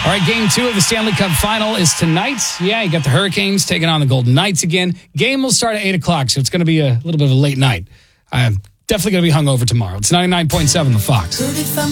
All right, game 2 of the Stanley Cup Final is tonight. Yeah, you got the Hurricanes taking on the Golden Knights again. Game will start at 8 o'clock, so it's going to be a little bit of a late night. I'm definitely going to be hungover tomorrow. It's 99.7 The Fox.